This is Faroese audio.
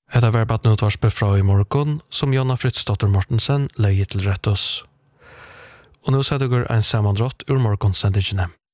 Hetta var badnutvarspe fra i morgon, som Jonna Fritzdotter Mortensen leie til rett oss. Og nå setter jeg en sammandrott ur morgonsendingene.